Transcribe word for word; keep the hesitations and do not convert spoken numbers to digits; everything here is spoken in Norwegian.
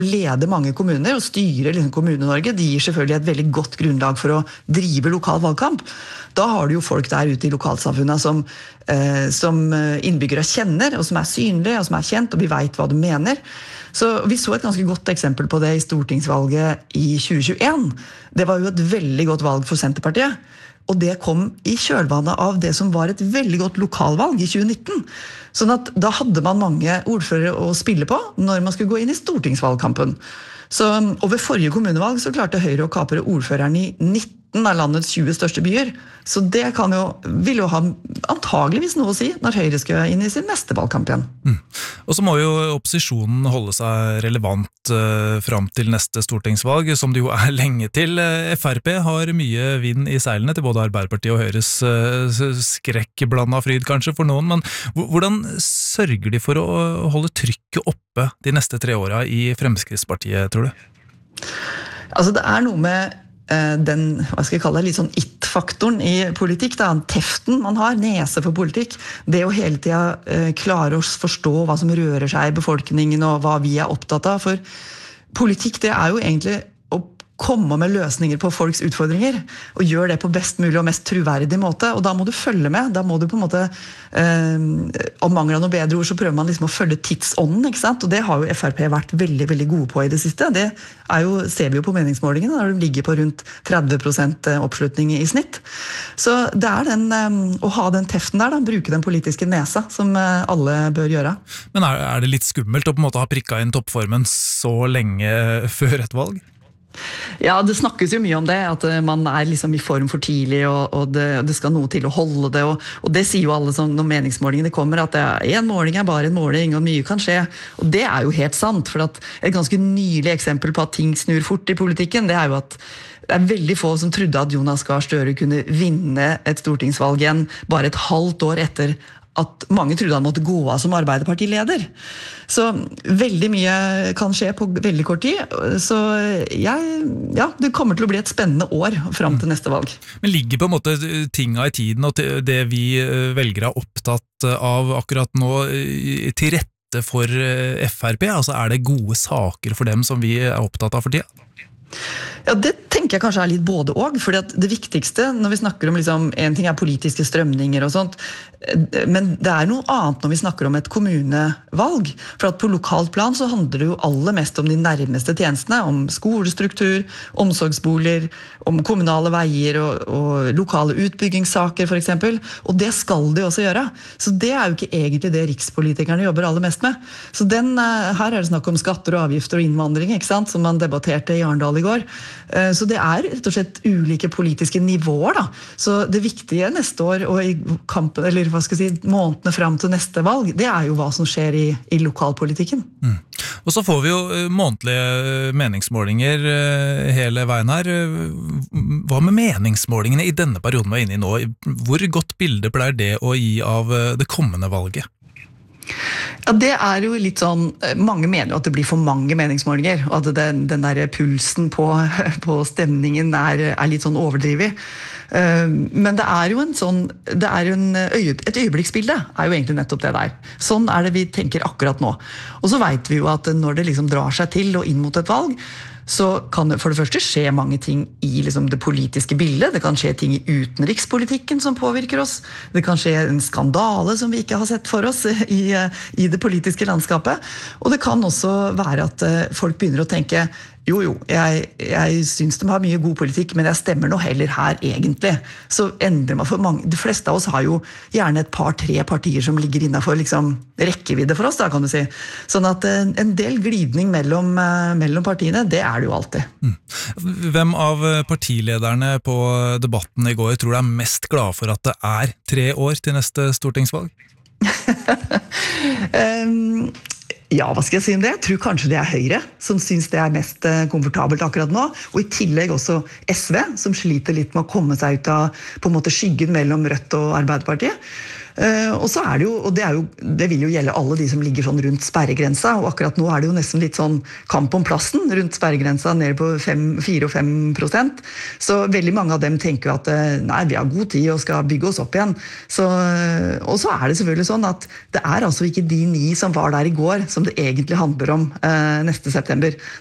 lede mange kommuner og styre liksom Kommune-Norge, de gir selvfølgelig et veldig godt grunnlag for å drive lokal valgkamp. Da har du jo folk der ute i lokalsamfunnet som, eh, som innbyggere kjenner, og som er synlige, og som er kjent, og vi vet hva du mener. Så vi så et ganske godt eksempel på det i stortingsvalget i tjue tjueen. Det var jo et veldig godt valg for Senterpartiet. Og det kom i kjølvannet av det som var et veldig godt lokalvalg i tjue nitten. Sånn at da hadde man mange ordførere å spille på når man skulle gå inn i stortingsvalgkampen. Så, og ved forrige kommunevalg så klarte Høyre å kapre ordføreren i nitten av landets tjue største byer. Så det kan jo, vil jo ha antageligvis noe å si når Høyre skal inn i sin neste valgkamp igjen. Mm. Og så må jo opposisjonen holde seg relevant uh, fram til neste stortingsvalg, som det jo er lenge til. F R P har mye vind i seilene til både Arbeiderpartiet og Høyres uh, skrekkblanda fryd kanskje for noen, men hvordan sørger de for å holde trykket oppe de neste tre åra i Fremskrittspartiet, tror du? Altså det er noe med den, hva skal jeg kalle det, litt sånn it-faktoren i politikk, da, teften man har, nese for politikk, det å hele tida eh, klare å forstå hva som rører seg i befolkningen og hva vi er opptatt av, for politikk det er jo egentlig å komme med løsninger på folks utfordringer, og gjøre det på best mulig og mest troverdig måte, og da må du følge med, da må du på en måte, eh, om mangler noe bedre ord, så prøver man liksom å følge tidsånden, ikke sant? Og det har jo F R P vært veldig, veldig gode på i det siste. Det er jo, ser vi jo på meningsmålingene, der de ligger på rundt tretti prosent oppslutning i snitt. Så det er den, eh, å ha den teften der, da, bruke den politiske nesa, som eh, alle bør gjøre. Men er, er det litt skummelt å på en måte ha prikket inn toppformen så lenge før et valg? Ja, det snakkes jo mye om det, at man er liksom i form for tidlig, og, og det, det skal noe til å holde det, og, og det sier jo alle sånn, når meningsmålingene kommer, at det er, en måling er bare en måling, og mye kan skje. Og det er jo helt sant, for at et ganske nylig eksempel på at ting snur fort i politikken, det er jo at det er veldig få som trodde at Jonas Gahr Støre kunne vinne et stortingsvalg igjen bare et halvt år etter at mange trodde han måtte gå av som Arbeiderpartileder. Så veldig mye kan skje på veldig kort tid. Så jeg, ja, det kommer til å bli et spennende år frem til neste valg. Men ligger på en måte tinga i tiden, og det vi velgere er opptatt av akkurat nå, til rette for F R P? Altså er det gode saker for dem som vi er opptatt av for tida? Ja, det tenker jeg kanskje er litt både og, fordi at det viktigste når vi snakker om liksom, en ting er politiske strømninger og sånt, men det er noe annet når vi snakker om et kommunevalg, for at på lokalt plan så handler det jo aller mest om de nærmeste tjenestene, om skolestruktur, omsorgsboliger, om kommunale veier og, og lokale utbyggingssaker for eksempel, og det skal de også gjøre. Så det er jo ikke egentlig det rikspolitikerne jobber aller mest med. Så den, her er det snakk om skatter og avgifter og innvandring, ikke sant, som man debatterte i Arendal i går. Så det er rett og slett ulike politiske nivåer da. Så det viktige neste år og i kampen, eller hva skal jeg si, månedene frem til neste valg, det er jo hva som skjer i, i lokalpolitikken. Mm. Og så får vi jo månedlige meningsmålinger hele veien her. Hva med meningsmålingene i denne perioden vi er inne i nå? Hvor godt bilde pleier det å gi av det kommende valget? Ja, det er jo litt sånn, mange mener jo at det blir for mange meningsmålinger, og at den, den der pulsen på, på stemningen er, er litt sånn overdrivet. Men det er jo en sånn, det er jo en øye, et øyeblikksbilde er jo egentlig nettopp det der. Sånn er det vi tenker akkurat nå. Og så vet vi jo at når det liksom drar seg til og inn mot et valg, så kan det for det første skje mange ting i liksom det politiske bildet. Det kan skje ting i utenrikspolitikken som påvirker oss. Det kan skje en skandale som vi ikke har sett for oss i, i det politiske landskapet. Og det kan også være at folk begynner å tenke jo, jo, jeg, jeg synes de har mye god politikk, men jeg stemmer nå heller her egentlig. Så endrer man for mange. De fleste av oss har jo gjerne et par-tre partier som ligger innenfor liksom, rekkevidde for oss, da, kan du si. Sånn at en del glidning mellom, mellom partiene, det er det jo alltid. Mm. Hvem av partilederne på debatten i går tror du er mest glad for at det er tre år til neste stortingsvalg? um, Ja, hva skal jeg si om det? Jeg tror kanskje det er Høyre som synes det er mest komfortabelt akkurat nå, og i tillegg også S V, som sliter litt med å komme seg ut av på en måte skyggen mellom Rødt og Arbeiderpartiet. Uh, og så er det jo, og det, er jo, det vil jo gjelde alle de som ligger sånn rundt sperregrensa, og akkurat nå er det jo nesten litt sånn kamp om plassen rundt sperregrensa nede på fire og fem prosent. Så veldig mange av dem tenker jo at nei, vi har god tid og skal bygge oss opp igjen. Så, og så er det selvfølgelig sånn at det er altså ikke de ni som var der i går som det egentlig handler om uh, neste september.